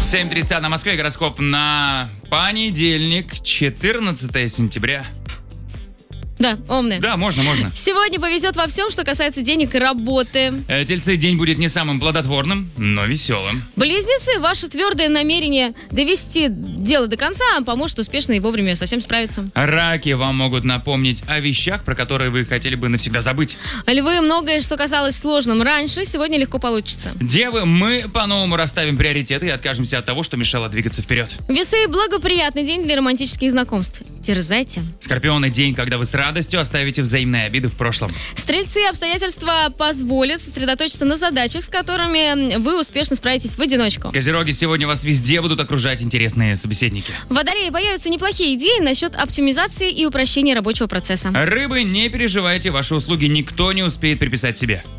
7:30 на Москве. Гороскоп на понедельник, 14 сентября. Да, умные. Да, можно. Сегодня повезет во всем, что касается денег и работы. Тельцы, день будет не самым плодотворным, но веселым. Близнецы, ваше твердое намерение довести дело до конца поможет успешно и вовремя со всем справиться. Раки, вам могут напомнить о вещах, про которые вы хотели бы навсегда забыть. Львы, многое, что казалось сложным раньше, сегодня легко получится. Девы, мы по-новому расставим приоритеты и откажемся от того, что мешало двигаться вперед. Весы, благоприятный день для романтических знакомств. Дерзайте. Скорпионы, день, когда вы с радостью оставите взаимные обиды в прошлом. Стрельцы, обстоятельства позволят сосредоточиться на задачах, с которыми вы успешно справитесь в одиночку. Козероги, сегодня вас везде будут окружать интересные собеседники. Водолеи, появятся неплохие идеи насчет оптимизации и упрощения рабочего процесса. Рыбы, не переживайте, ваши услуги никто не успеет приписать себе.